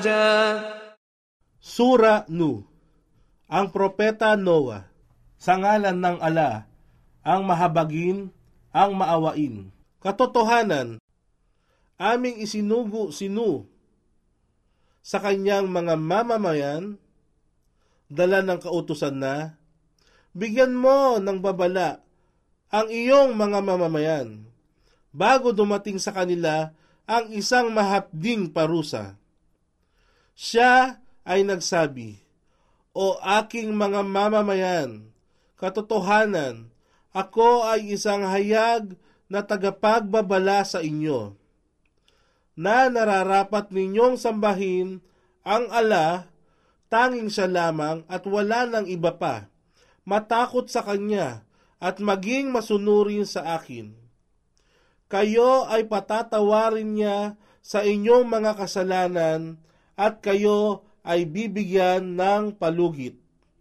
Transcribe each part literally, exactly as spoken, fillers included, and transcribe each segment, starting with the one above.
Sura Nu. Ang propeta Noah. Sa ngalan ng Ala, ang mahabagin, ang maawain. Katotohanan, aming isinugo si Nu sa kanyang mga mamamayan, dala ng kautusan na, bigyan mo ng babala ang iyong mga mamamayan, bago dumating sa kanila ang isang mahapding parusa. Siya ay nagsabi, O aking mga mamamayan, katotohanan, ako ay isang hayag na tagapagbabala sa inyo, na nararapat ninyong sambahin ang Ala, tanging siya lamang at wala ng iba pa, matakot sa Kanya at maging masunurin sa akin. Kayo ay patatawarin niya sa inyong mga kasalanan at kayo ay bibigyan ng palugit.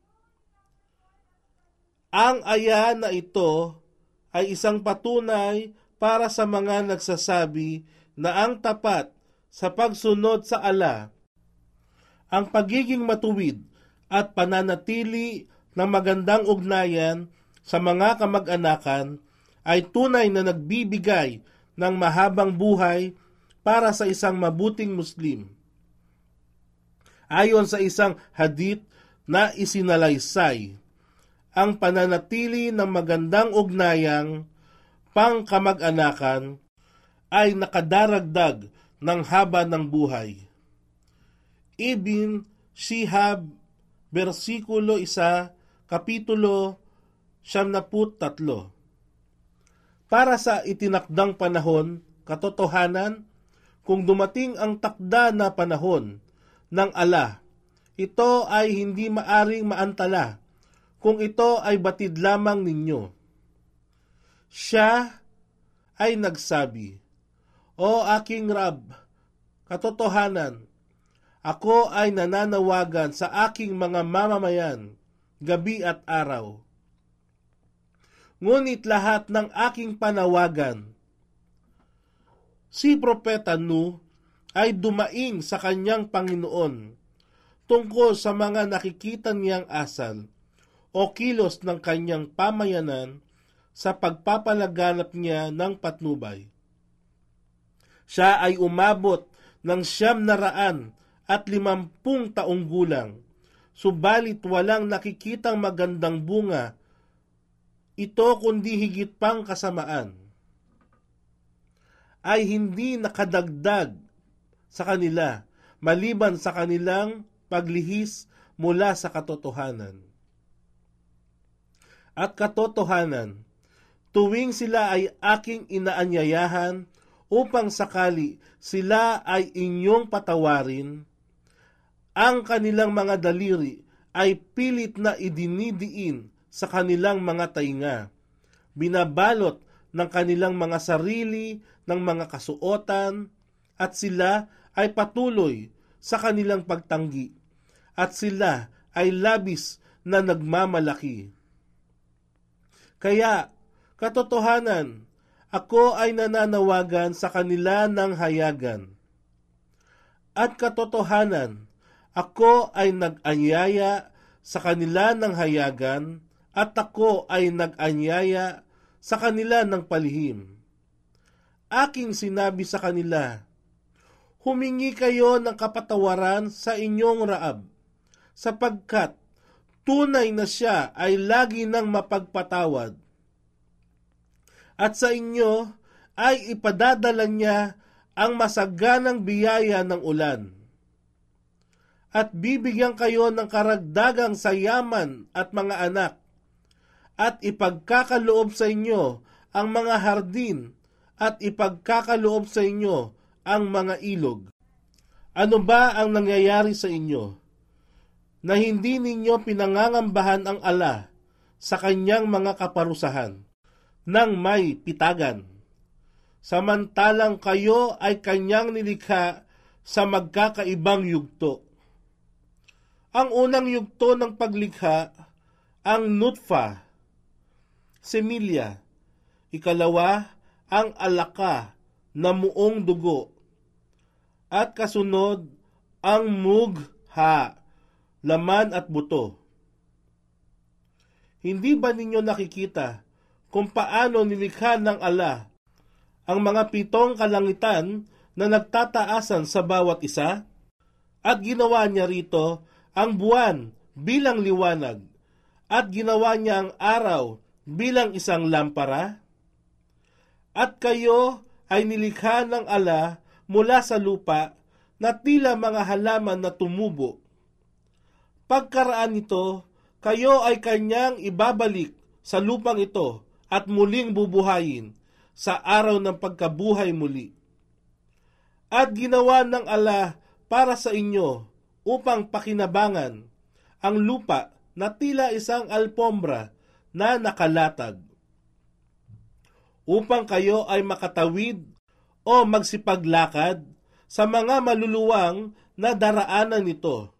Ang aya na ito ay isang patunay para sa mga nagsasabi na ang tapat sa pagsunod sa Ala, ang pagiging matuwid at pananatili ng magandang ugnayan sa mga kamag-anakan ay tunay na nagbibigay ng mahabang buhay para sa isang mabuting Muslim. Ayon sa isang hadith na isinalaysay, ang pananatili ng magandang ugnayang pangkamag-anakan ay nakadaragdag ng haba ng buhay. Ibn Shihab, versikulo isa, kapitulo siyam na tatlo. Para sa itinakdang panahon, katotohanan, kung dumating ang takda na panahon ng Ala, ito ay hindi maaring maantala kung ito ay batid lamang ninyo. Siya ay nagsabi, O aking Rab, katotohanan, ako ay nananawagan sa aking mga mamamayan, gabi at araw. Ngunit lahat ng aking panawagan, si Propeta Nu ay dumaing sa kanyang Panginoon tungkol sa mga nakikita niyang asal o kilos ng kanyang pamayanan sa pagpapalaganap niya ng patnubay. Siya ay umabot ng siyam na raan at limampung taong gulang, subalit walang nakikitang magandang bunga ito kundi higit pang kasamaan. Ay hindi nakadagdag sa kanila maliban sa kanilang paglihis mula sa katotohanan. At katotohanan, tuwing sila ay aking inaanyayahan upang sakali sila ay inyong patawarin, ang kanilang mga daliri ay pilit na idinidiin sa kanilang mga tainga, binabalot ng kanilang mga sarili ng mga kasuotan, at sila ay patuloy sa kanilang pagtanggi, at sila ay labis na nagmamalaki. Kaya, katotohanan, ako ay nananawagan sa kanila ng hayagan. At katotohanan, ako ay nag-anyaya sa kanila ng hayagan, at ako ay nag-anyaya sa kanila ng palihim. Aking sinabi sa kanila, humingi kayo ng kapatawaran sa inyong Raab, sapagkat tunay na siya ay lagi nang mapagpatawad. At sa inyo ay ipadadala niya ang masaganang biyaya ng ulan. At bibigyan kayo ng karagdagang sayaman at mga anak, at ipagkakaloob sa inyo ang mga hardin, at ipagkakaloob sa inyo ang mga ilog. Ano ba ang nangyayari sa inyo, na hindi ninyo pinangangambahan ang Ala sa kanyang mga kaparusahan, nang may pitagan, samantalang kayo ay kanyang nilikha sa magkakaibang yugto? Ang unang yugto ng paglikha, ang nutfa, semilya. Ikalawa, ang alaka na muong dugo. At kasunod, ang mugha, laman at buto. Hindi ba ninyo nakikita kung paano nilikha ng ala ang mga pitong kalangitan na nagtataasan sa bawat isa? At ginawa niya rito ang buwan bilang liwanag, at ginawa niya ang araw bilang isang lampara? At kayo ay nilikha ng ala mula sa lupa na tila mga halaman na tumubo. Pagkaraan nito, kayo ay kanyang ibabalik sa lupang ito at muling bubuhayin sa araw ng pagkabuhay muli. At ginawa ng ala para sa inyo upang pakinabangan ang lupa na tila isang alpombra na nakalatag, upang kayo ay makatawid o magsipaglakad sa mga maluluwang na daraanan nito.